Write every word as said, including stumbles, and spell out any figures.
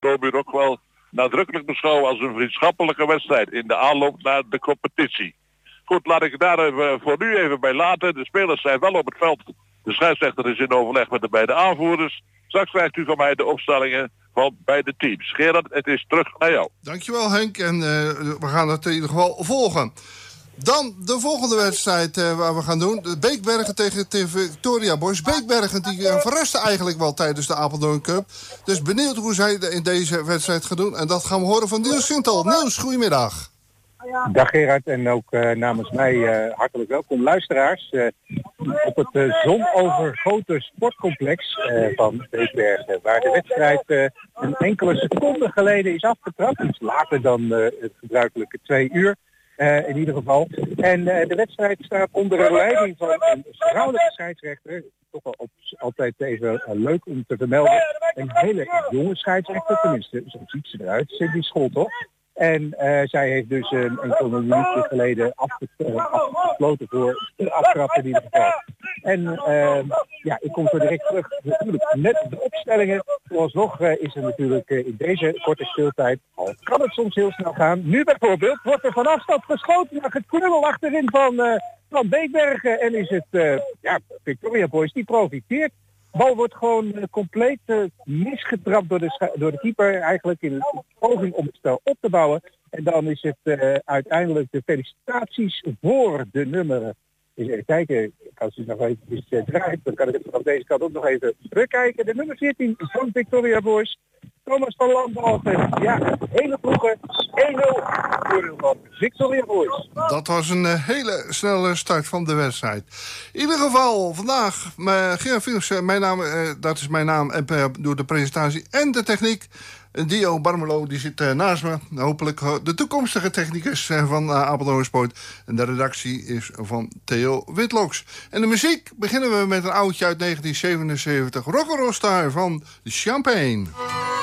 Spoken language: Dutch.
Tobier ook wel nadrukkelijk beschouwen als een vriendschappelijke wedstrijd in de aanloop naar de competitie. Goed, laat ik het daar even, voor nu even bij laten. De spelers zijn wel op het veld. De scheidsrechter is in overleg met de beide aanvoerders. Straks krijgt u van mij de opstellingen van beide teams. Gerard, het is terug naar jou. Dankjewel Henk en uh, we gaan het in ieder geval volgen. Dan de volgende wedstrijd uh, waar we gaan doen. De Beekbergen tegen de Victoria Boys. Beekbergen die uh, verrasten eigenlijk wel tijdens de Apeldoorn Cup. Dus benieuwd hoe zij in deze wedstrijd gaan doen. En dat gaan we horen van Niels Sintel. Niels, goedemiddag. Dag Gerard en ook uh, namens mij uh, hartelijk welkom luisteraars. Uh, op het uh, zonovergoten sportcomplex uh, van Beekbergen. Waar de wedstrijd uh, een enkele seconde geleden is afgetrapt. Iets later dan uh, het gebruikelijke twee uur. Uh, in ieder geval. En uh, de wedstrijd staat onder de leiding van een vrouwelijke scheidsrechter. Toch wel op, altijd even uh, leuk om te vermelden. Een hele jonge scheidsrechter, tenminste, zo ziet ze eruit. Cindy Scholthoff. En uh, zij heeft dus uh, een enkele minuten geleden afge, uh, afgesloten voor de aftrap in ieder geval. En uh, ja, ik kom zo direct terug natuurlijk met de opstellingen. Vooralsnog uh, is er natuurlijk uh, in deze korte speeltijd, al kan het soms heel snel gaan. Nu bijvoorbeeld wordt er van afstand geschoten naar het knummel achterin van, uh, van Beekbergen. En is het uh, ja, Victoria Boys die profiteert. De bal wordt gewoon uh, compleet uh, misgetrapt door de, door de keeper eigenlijk in een poging om het spel op te bouwen. En dan is het uh, uiteindelijk de felicitaties voor de nummer. Dus even kijken, als u nog even uh, draait, dan kan ik het van deze kant ook nog even terugkijken. De nummer veertien van Victoria Boys, Thomas van Landbalken. Ja, hele vroege één nul voordeel van Victoria Boys. Dat was een uh, hele snelle start van de wedstrijd. In ieder geval, vandaag, uh, Gerard Philips, uh, mijn naam, uh, dat is mijn naam, en uh, door de presentatie en de techniek. Dio Barmelo, die zit uh, naast me. Hopelijk uh, de toekomstige technicus uh, van uh, Apeldoorn Sport. En de redactie is van Theo Witloks. En de muziek beginnen we met een oudje uit negentien zevenenzeventig. Rock'n'Roll Star van Champagne.